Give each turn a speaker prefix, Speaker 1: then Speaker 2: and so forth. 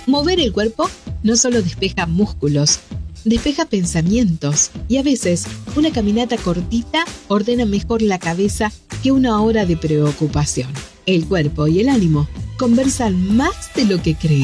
Speaker 1: Mover el cuerpo no solo despeja músculos, despeja pensamientos y a veces una caminata cortita ordena mejor la cabeza que una hora de preocupación. El cuerpo y el ánimo conversan más de lo que creen.